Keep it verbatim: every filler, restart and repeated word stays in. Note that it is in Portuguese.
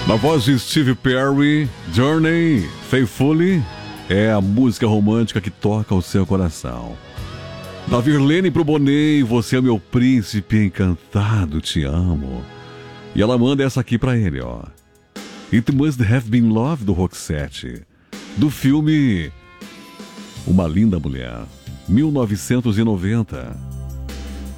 Na voz de Steve Perry, Journey, Faithfully é a música romântica que toca o seu coração. Da Virlene pro Bonet, você é meu príncipe encantado, te amo. E ela manda essa aqui pra ele, ó. It Must Have Been Love, do Roxette, do filme Uma Linda Mulher, mil novecentos e noventa.